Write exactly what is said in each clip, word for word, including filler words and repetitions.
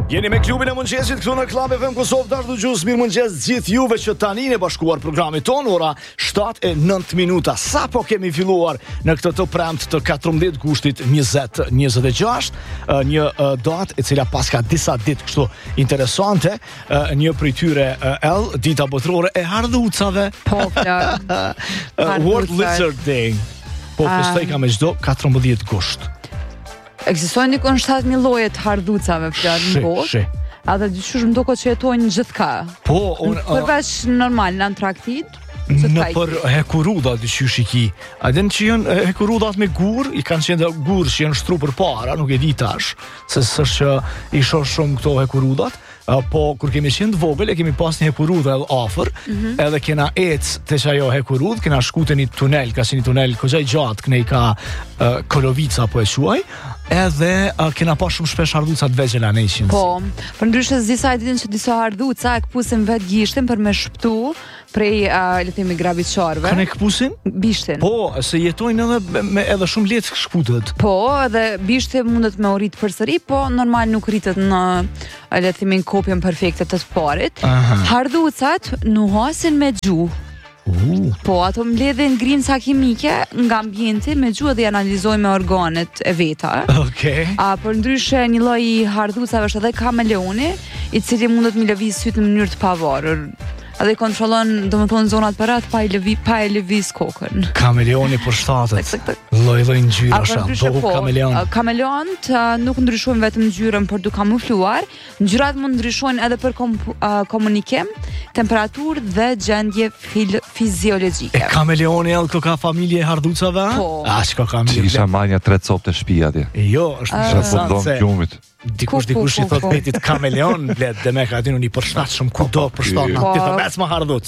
Jeni me klubin e mëngjesit këtu në Club F M Kosovë, dashur dëgjues, mirëmëngjes gjithë juve që tani ne bashkuar programin ton, ora shtatë e nëntë minuta. Sapo kemi filluar në këtë të premtë të katërmbëdhjetë gushtit njëzet njëzet e gjashtë, një datë e cila paska disa ditë kështu interesante, një prej tyre L, dita botërore e hardhucave. Po, World Lizard Day. Po festoj ka me çdo katërmbëdhjetë gusht. Ekzistojnë dikon shtatë mijë lloje të hardhucave fjalë në botë. A dhe dyshush më duket që jetojnë gjithka. Po, unë përveç normal në Antarktid. Në për hekuruda dyshush i ki. A den që janë hekurudat me gur, i kanë qenë gur që janë shtru për para, nuk e di tash, se s'është që i shoh shumë këto hekurudat. Uh, po kur kemi qenë të vogël e kemi pas një hekurudh edhe afër, mm-hmm. edhe kena ec te ajo hekurudh, kena shku te një tunel, ka si një tunel kozaj gjatë, kënej ka uh, Kolovica po e quaj, edhe uh, kena pas shumë shpesh hardhuca të vegjëla në ishin. Po, për ndryshe disa e ditin që disa hardhuca e këpusin vetë gishtin për me shpëtu prej uh, le të themi graviçarëve. Kanë këpusin? Bishtin. Po, se jetojnë edhe me edhe shumë lehtë shkputet. Po, edhe bishti mundet me u rrit përsëri, po normal nuk rritet në le të themi kopjen perfekte të të parit. Hardhucat nuhasin me gjuhë. Uh. Po, ato mbledhin grimca kimike nga ambienti me gjuhë dhe i analizojnë me organet e veta. Okej. A për ndryshe një lloj i hardhucave është edhe kameleoni, i cili mundet me lëviz syt në mënyrë të pavarur. Edhe i kontrollon, domethënë, zonat për atë pa i lëvi, pa e lëviz kokën. Kameleoni për shtatet. Lloj-lloj ngjyrash, po kameleon. Kameleont nuk ndryshojnë vetëm ngjyrën për tu kamufluar, ngjyrat mund ndryshojnë edhe për kom, uh, komunikim, temperaturë dhe gjendje fil, fiziologjike. E kameleoni edhe ka familje e hardhucave? Po. A çka ka mirë. Isha marrë tre copë të shtëpia atje. Jo, është uh, interesant se gjumit. Dikush dikush i thot petit kameleon, bled dhe me ka dinu një përshtatshëm kudo përshtat në aty të vec më hardhuc.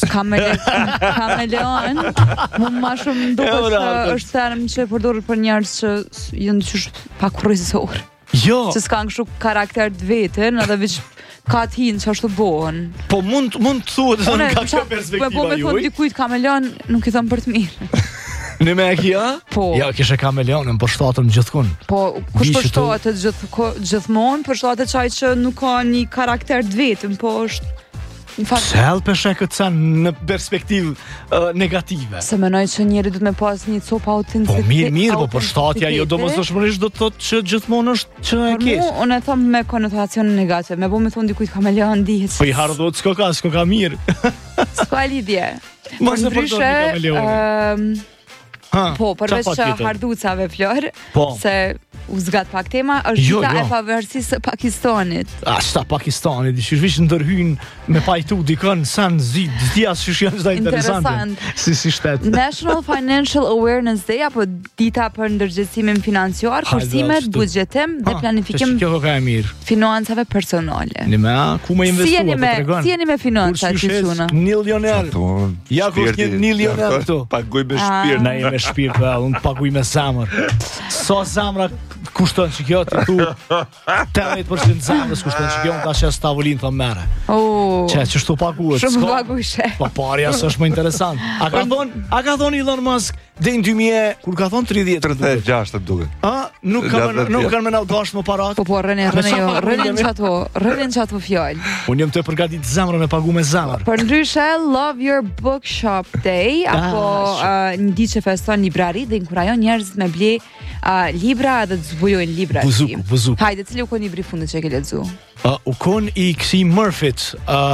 Kameleon, më ma shumë duket se është term që e përdorur për njerëz që janë qysh pak kurrizor. Jo. Që s'kan kështu karakter të vetën, edhe veç ka t'hin që ashtu bohen. Po mund mund të thuhet edhe nga kjo perspektiva juaj. Po me thon dikujt kameleon, nuk i thon për të mirë. Në me e kja? Po. Ja, kishe kameleonën, për shtatëm gjithkun. Po, kush për shtatet gjithmonë, për shtatet qaj që nuk ka një karakter të vetëm, po është... Se helë peshe këtë sen në perspektivë uh, negative. Se menoj që njeri du të me pas një copë autenticitet. Po mirë, mirë, po për shtatja jo do mos dëshmërisht do të thotë që gjithmonë është që e kesh. Por mu, unë e thëmë me konotacion negativ, me bo me thonë dikujt kameleon dihet. Po i hardhot, s'ko ka, s'ko ka mirë. S'ko a lidhje. Mos e përdoj një kameleoni. Ha, po, përveç që hardhucave flor, po. Se u zgat pak tema, është jo, dita jo. e pavarësisë së Pakistanit. A, shta Pakistanit, dishë vish ndërhyn me pajtu dikën, sen zi, zdia që shë janë interesante. Si si shtet. National Financial Awareness Day, apo dita për ndërgjegjësimin financiar, kursimet, buxhetim dhe planifikim financave personale. Në me, ku me investua, po tregon? Si jeni me financat që shuna? Nilioner. Ja ku është një nilioner këtu. Paguj me shpirt. Na me shpirt, unë paguj me zamër. So zamra kushton që kjo të tu tetëdhjetë përqind zamrës kushton që kjo në ka shes tavolinë thë mere. Që që shtu paguet. Shumë pagushe. Pa parja së është më interesant. A ka thonë, a ka thonë Elon Musk dhe në dy mijë, kur ka thonë tridhjetë tridhjetë e gjashtë të duke. A, nuk kanë me naudash më parat. Po po, rëne, rëne jo, rënin që ato, rënin që ato fjallë. Unë jëm të përgatit zamrë me pagu me zamrë. Për ndryshe, Love Your Bookshop Day, apo një di që feston librari dhe inkurajon njerëzit me ble libra dhe të zbujojnë libra. Buzuku, buzuku. Hajde, cili u kon libri fundit që e ke lexu? U kon i kësi Murphit,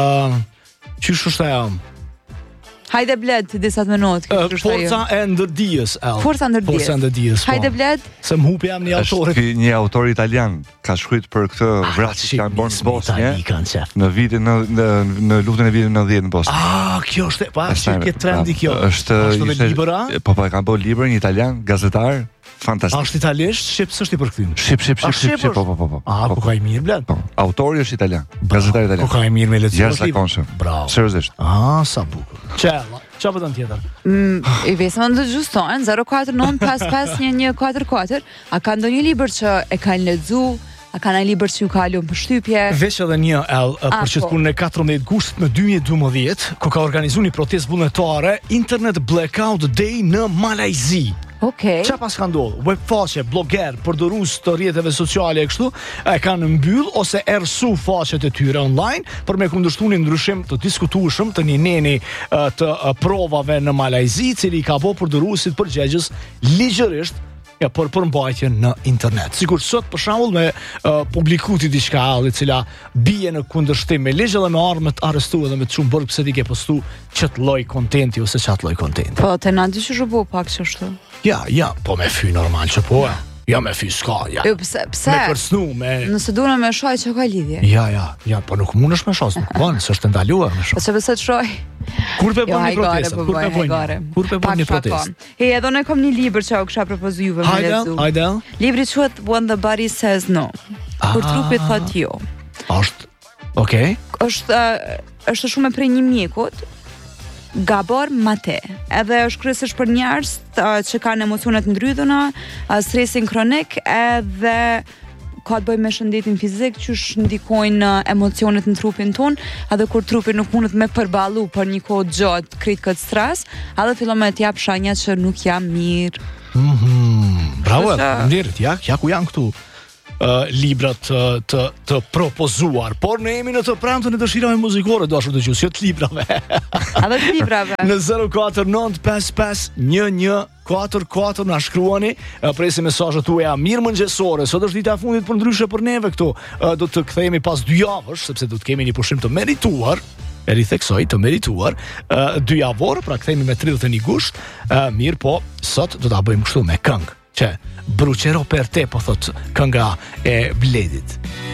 qysh është ajo? Hajde bled të disat minutë. Uh, Forca e ndërdijes, El. Forca e ndërdijes. Forca e ndërdijes. Hajde bled. Se më hupi jam një autorit. Është një autor italian, ka shkruajtur për këtë vrasje që kanë bërë në Bosnjë. Në vitin në në, në luftën e vitit nëntëdhjetë në Bosnjë. Ah, kjo është, pa, është ke trendi kjo. Është ishte libra? Po po, kanë bërë libër një italian, gazetar. Fantastik. Është italisht, shqip s'është i përkthyer. Shqip, shqip, shqip, shqip, shqip, po, po, po, po. Ah, po ka i mirë, bled. Po, autori është italian, gazetar italian. Po ka i mirë me lexuar. Jashtëzakonshëm. Bravo. Seriozisht. Ah, sa bukur. Çella. Çfarë bën tjetër? Mm, I vesëm të gjustojnë zero katër nëntë pesë pesë një një katër katër. A ka ndonjë libër që e kanë lexu? A ka ndonjë libër që ju ka lënë përshtypje? Veç edhe një L për që të punë në katërmbëdhjetë gusht në dy mijë e dymbëdhjetë, ku ka organizuar një protestë vullnetare, Internet Blackout Day në Malajzi. Okej. Çfarë pas ka ndodhur? Web faqe, bloger, përdorues të rrjeteve sociale e kështu, e kanë mbyll ose ersu faqet e tyre online për me kundërshtuar një ndryshim të diskutueshëm të një neni të provave në Malajzi, i cili ka bërë përdoruesit përgjegjës ligjërisht ja, për përmbajtjen në internet. Sikur sot për shembull me uh, publikuti diçka e cila bie në kundërshtim me ligj dhe me armët arrestuar dhe me çum bërë pse ti ke postu çet lloj kontenti ose çat lloj kontenti. Po, te na dish u bë pak kështu. Ja, ja, po me fy normal që po. Ja me fy s'ka, ja. Jo, pse, pse? Me kërsnu, me... Nëse duhet me shoj që ka lidhje. Ja, ja, ja, po nuk mundesh me shos, nuk bën, s'është ndaluar me shos. Po se pse të shoj? Kur pe bën Jo, një hajgare, protestë? po Kur pe bëj, bën? hajgare. Kur pe bën Pak, një pak, protestë? pak. He, edhe unë kam një libër që u kisha propozuar juve me Hajde, lexu. hajde. Libri quhet When the Body Says No. Kur trupi thot jo. Është, okay. Është uh, është shumë e prej një mjekut, Gabor Mate. Edhe është kryesisht për njerëz uh, që kanë emocione të ndrydhuna, uh, stresin kronik, edhe ka të bëjë me shëndetin fizik, që ndikojnë në emocionet në trupin ton, edhe kur trupi nuk mundet me përballu për një kohë gjatë krit këtë stres, edhe fillon me t'jap shenja që nuk jam mirë. Mhm. Bravo, Kështu- faleminderit. Ja, ja ku janë këtu. Uh, libra të, të, të propozuar, por ne jemi në të premtën e dëshirave muzikore, dashur dëgjues, jo të librave. Edhe të librave. Në zero katër nënt pesë pesë një një katër katër na shkruani, uh, presim mesazhet tuaja mirëmëngjesore. Sot është dita e fundit për ndryshe për neve këtu. Uh, do të kthehemi pas dy javësh, sepse do të kemi një pushim të merituar. E ritheksoj të merituar uh, dy javor, pra kthehemi me tridhjetë e një gusht. Uh, mirë, po sot do ta bëjmë kështu me këngë. Që bruqero per te, po thot kënga e Bledit.